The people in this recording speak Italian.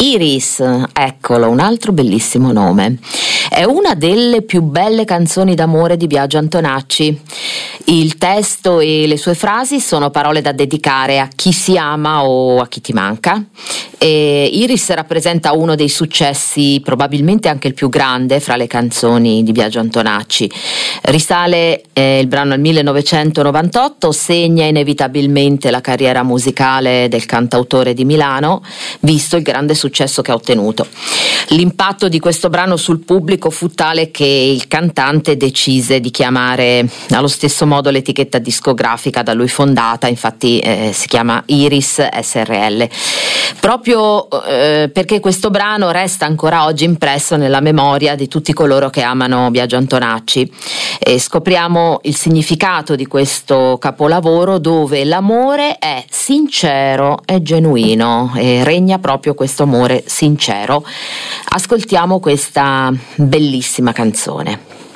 Iris, eccolo, un altro bellissimo nome. È una delle più belle canzoni d'amore di Biagio Antonacci. Il testo e le sue frasi sono parole da dedicare a chi si ama o a chi ti manca. E Iris rappresenta uno dei successi, probabilmente anche il più grande fra le canzoni di Biagio Antonacci. Risale il brano al 1998, segna inevitabilmente la carriera musicale del cantautore di Milano, visto il grande successo che ha ottenuto. L'impatto di questo brano sul pubblico fu tale che il cantante decise di chiamare allo stesso modo l'etichetta discografica da lui fondata, infatti si chiama Iris SRL, proprio perché questo brano resta ancora oggi impresso nella memoria di tutti coloro che amano Biagio Antonacci. E scopriamo il significato di questo capolavoro, dove l'amore è sincero e genuino e regna proprio questo amore sincero. Ascoltiamo questa bellissima canzone.